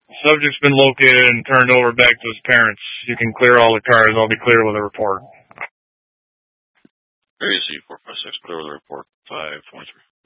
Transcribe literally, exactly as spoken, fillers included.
Subject's been located and turned over back to his parents. You can clear all the cars. I'll be clear with a report. Area C four five six, clear with a report. five twenty-three.